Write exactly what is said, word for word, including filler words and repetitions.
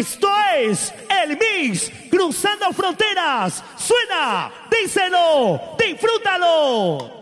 Esto es el Mix Cruzando Fronteras. Suena, díselo, disfrútalo.